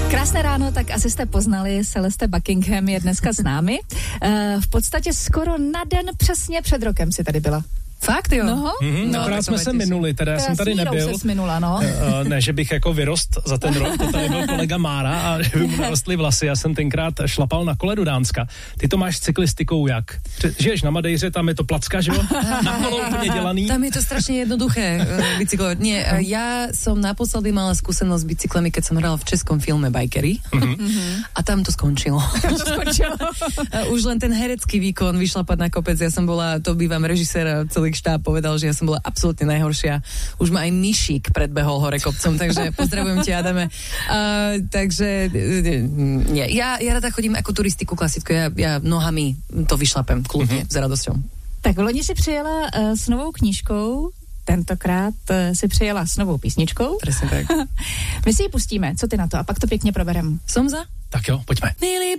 Krásné ráno, tak asi jste poznali, Celeste Buckingham je dneska s námi. V podstatě skoro na den přesně před rokem si tady byla. Fakt jo? No, akorát jsme se minuli, teda já jsem tady nebyl. Minula, no. Ne, že bych jako vyrost za ten rok, to tady byl kolega Mára a že by mu narostly vlasy. Já jsem tenkrát šlapal na kole do Dánska. Ty to máš s cyklistikou jak? Žiješ na Madejře, tam je to placka, že jo? Na kolo úplně dělaný. Tam je to strašne jednoduché bicyklovať. Nie, ja som naposledy mala skúsenosť s bicyklami, keď som hrala v českom filme Bikery. A tam to skončilo. Už len ten herecký výkon vyšlapať na kopec. Ja som bola, to bývam režisér, celý štáb povedal, že ja som bola absolútne najhoršia. Už ma aj myšík predbehol hore kopcom, takže pozdravujem ti, Adame. Takže nie, ja rada chodím ako turistiku klasickú, ja nohami to vyšlapem kľudne, s radosťou. Tak v loni si přijela s novou knížkou, tentokrát si přijela s novou písničkou. Presne tak. My si ji pustíme, co ty na to? A pak to pěkně proberem. Som za? Tak jo, pojďme. Milý